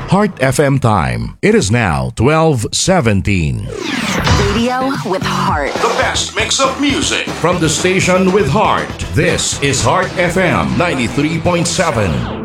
Heart FM time. It is now 12:17. Radio with heart. The best mix of music from the station with heart. This is Heart FM 93.7.